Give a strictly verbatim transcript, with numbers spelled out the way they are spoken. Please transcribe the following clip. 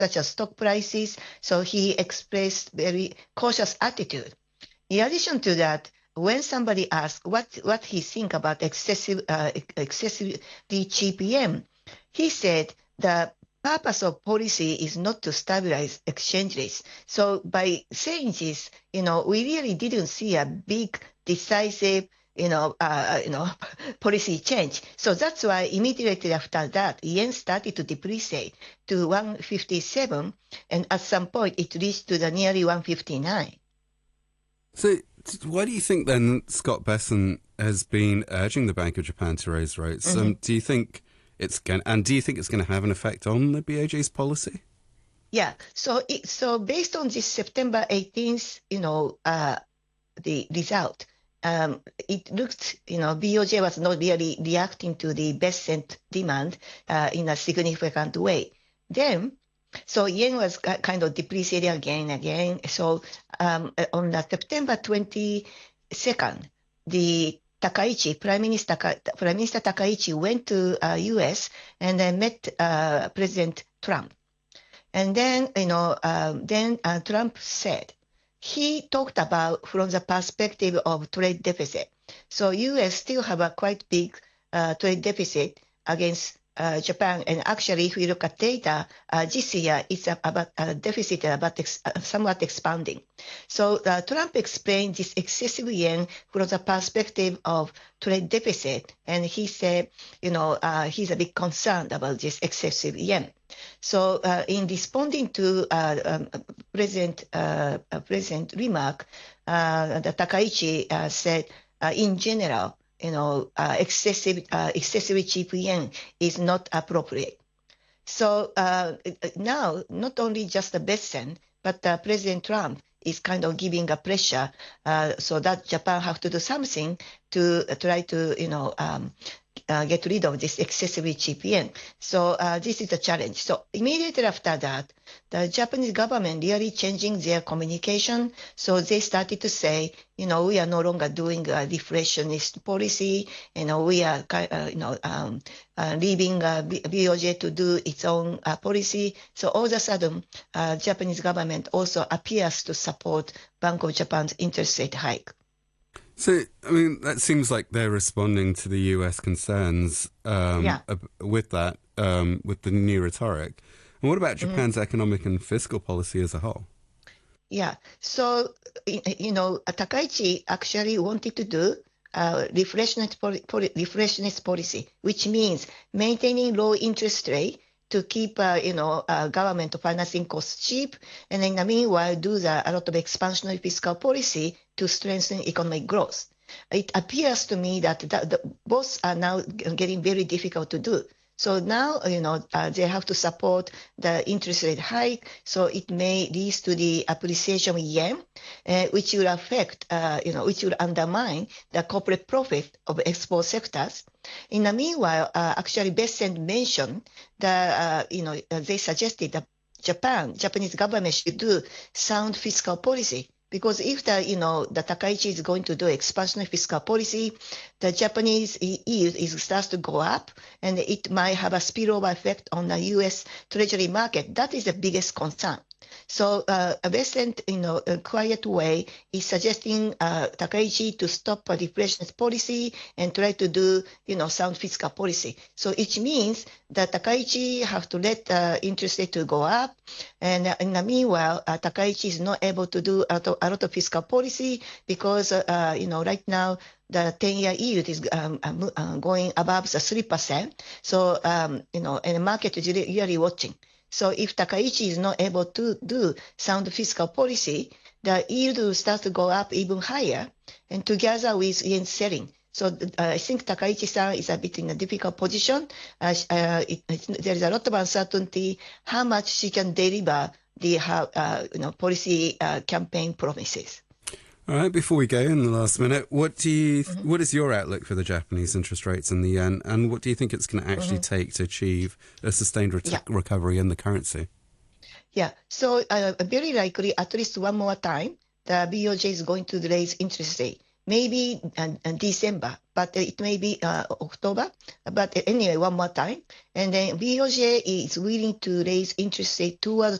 such as stock prices. So he expressed very cautious attitude. In addition to that, when somebody asked what, what he think about excessive, uh, excessively cheap yen, he said the purpose of policy is not to stabilize exchange rates. So by saying this, you know, we really didn't see a big, decisive, you know, uh, you know, policy change. So that's why immediately after that, yen started to depreciate to one fifty-seven, and at some point it reached to the nearly one fifty-nine. So, why do you think then Scott Bessent has been urging the Bank of Japan to raise rates? Mm-hmm. Um, do you think it's going, and do you think it's going to have an effect on the B O J's policy? Yeah. So, it, so based on this September eighteenth, you know, uh, the result, um, it looked, you know, B O J was not really reacting to the Bessent demand uh, in a significant way. Then, so yen was kind of depreciating again and again. So um, on the September twenty-second, the Takaichi, Prime Minister, Prime Minister Takaichi went to uh, U S and then met uh, President Trump. And then, you know, um, then uh, Trump said, he talked about from the perspective of trade deficit. So U S still have a quite big uh, trade deficit against uh, Japan. And actually, if we look at data, uh, this year it's about a uh, deficit about ex uh, somewhat expanding. So uh, Trump explained this excessive yen from the perspective of trade deficit. And he said, you know, uh, he's a bit concerned about this excessive yen. So uh, in responding to uh, um, President uh, President remark, uh, the Takaichi uh, said, uh, in general, you know, uh, excessive uh, excessively cheap yen is not appropriate. So uh, now, not only just the Bessent, but uh, President Trump is kind of giving a pressure uh, so that Japan have to do something to uh, try to, you know, um, Uh, get rid of this excessively cheap yen. So uh, this is a challenge. So immediately after that, the Japanese government really changing their communication. So they started to say, you know, we are no longer doing a deflationist policy. You know, we are, uh, you know, um, uh, leaving uh, B O J to do its own uh, policy. So all of a sudden, uh, Japanese government also appears to support Bank of Japan's interest rate hike. So, I mean, that seems like they're responding to the U S concerns um, yeah. with that, um, with the new rhetoric. And what about Japan's mm-hmm. economic and fiscal policy as a whole? Yeah. So, you know, Takaichi actually wanted to do uh, reflationist, poli reflationist policy, which means maintaining low interest rate to keep, uh, you know, uh, government financing costs cheap, and in the meanwhile do the, a lot of expansionary fiscal policy to strengthen economic growth. It appears to me that the, the, both are now getting very difficult to do. So now, you know, uh, they have to support the interest rate hike. So it may lead to the appreciation of yen, uh, which will affect, uh, you know, which will undermine the corporate profit of export sectors. In the meanwhile, uh, actually, Bessent mentioned that, uh, you know, they suggested that Japan, Japanese government should do sound fiscal policy. Because if the, you know, the Takaichi is going to do expansionary fiscal policy, the Japanese yield is starts to go up, and it might have a spillover effect on the U S Treasury market. That is the biggest concern. So uh, Bessent, you know, a quiet way is suggesting uh, Takaichi to stop a deflationist policy and try to do, you know, sound fiscal policy. So it means that Takaichi have to let uh, interest rate to go up, and uh, in the meanwhile, uh, Takaichi is not able to do a lot of, a lot of fiscal policy because, uh, you know, right now the ten-year yield is um, uh, going above the three percent. So, um, you know, and the market is really, really watching. So if Takaichi is not able to do sound fiscal policy, the yield will start to go up even higher, and together with yen selling. So uh, I think Takaichi-san is a bit in a difficult position. Uh, uh, it, it, there is a lot of uncertainty how much she can deliver the uh, you know, policy uh, campaign promises. All right, before we go in the last minute, what do you, mm-hmm. what is your outlook for the Japanese interest rates and the yen, and what do you think it's going to actually mm-hmm. take to achieve a sustained re yeah. recovery in the currency? Yeah, so uh, very likely at least one more time, the B O J is going to raise interest rate. maybe uh, uh, December, but it may be uh, October. But anyway, one more time. And then B O J is willing to raise interest rate toward